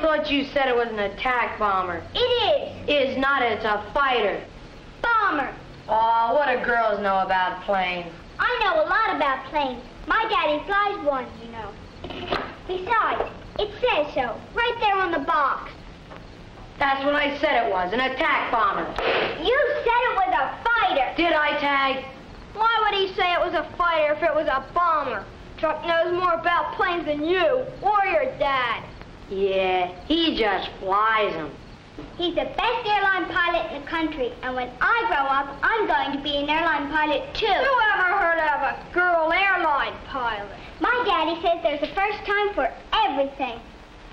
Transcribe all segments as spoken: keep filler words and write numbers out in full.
thought you said it was an attack bomber. It is. Is not, it's a fighter. Bomber. Oh, what do girls know about planes? I know a lot about planes. My daddy flies one, you know. Besides, it says so, right there on the box. That's what I said it was, an attack bomber. You said it was a fighter. Did I, Tag? Why would he say it was a fighter if it was a bomber? Chuck knows more about planes than you or your dad. Yeah, he just flies them. He's the best airline pilot in the country, and when I grow up, I'm going to be an airline pilot, too. Who ever heard of a girl airline pilot? My daddy says there's a first time for everything.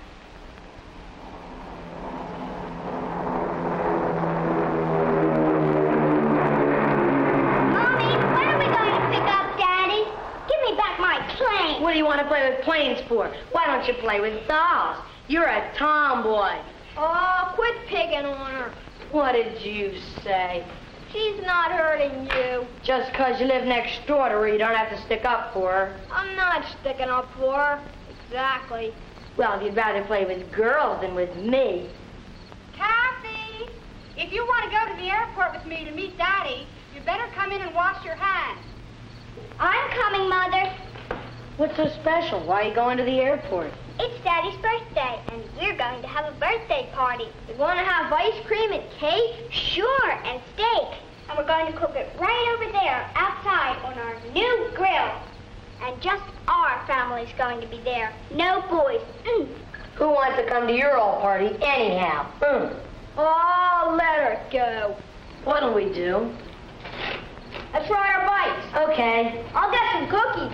Mommy, when are we going to pick up Daddy? Give me back my plane. What do you want to play with planes for? Why don't you play with dolls? You're a tomboy. Oh, quit picking on her. What did you say? She's not hurting you. Just 'cause you live next door to her, you don't have to stick up for her. I'm not sticking up for her. Exactly. Well, if you'd rather play with girls than with me. Kathy, if you want to go to the airport with me to meet Daddy, you better come in and wash your hands. I'm coming, Mother. What's so special? Why are you going to the airport? It's Daddy's birthday, and we're going to have a birthday party. We're going to have ice cream and cake, sure, and steak. And we're going to cook it right over there, outside, on our new grill. And just our family's going to be there. No boys. Mm. Who wants to come to your old party anyhow? Mm. Oh, let her go. What'll we do? Let's ride our bikes. Okay. I'll get some cookies.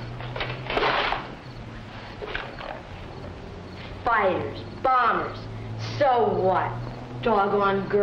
Fighters, bombers. So what? Doggone girls.